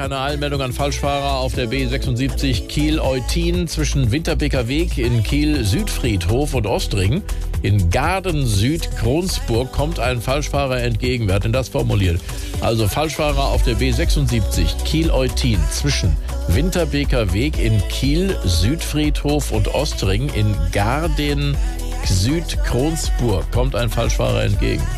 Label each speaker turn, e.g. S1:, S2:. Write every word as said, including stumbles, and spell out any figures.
S1: eine Eilmeldung an Falschfahrer auf der B sechsundsiebzig Kiel-Eutin zwischen Winterbeker Weg in Kiel-Südfriedhof und Ostring. In Garden-Süd-Kronsburg kommt ein Falschfahrer entgegen. Wer hat denn das formuliert? Also Falschfahrer auf der B sechsundsiebzig Kiel-Eutin zwischen Winterbeker Weg in Kiel-Südfriedhof und Ostring. In Garden-Süd-Kronsburg kommt ein Falschfahrer entgegen.